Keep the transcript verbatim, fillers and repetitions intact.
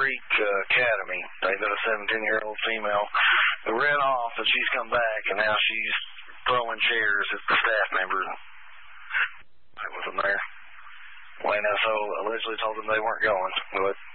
Creek uh, Academy. They got a seventeen-year-old female who ran off, and she's come back, and now she's throwing chairs at the staff member. I wasn't there. Wayne S O allegedly told them they weren't going, but